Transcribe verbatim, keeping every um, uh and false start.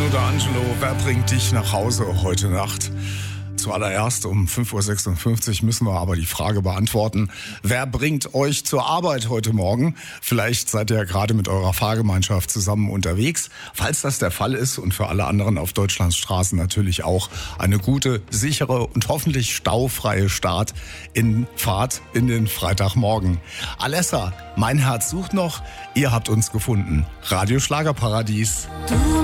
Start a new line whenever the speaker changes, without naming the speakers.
Manu D'Angelo, wer bringt dich nach Hause heute Nacht? Zuallererst um fünf Uhr sechsundfünfzig müssen wir aber die Frage beantworten, wer bringt euch zur Arbeit heute Morgen? Vielleicht seid ihr ja gerade mit eurer Fahrgemeinschaft zusammen unterwegs. Falls das der Fall ist und für alle anderen auf Deutschlands Straßen natürlich auch eine gute, sichere und hoffentlich staufreie Start in Fahrt in den Freitagmorgen. Alessa, mein Herz sucht noch, ihr habt uns gefunden. Radio Schlagerparadies.
Du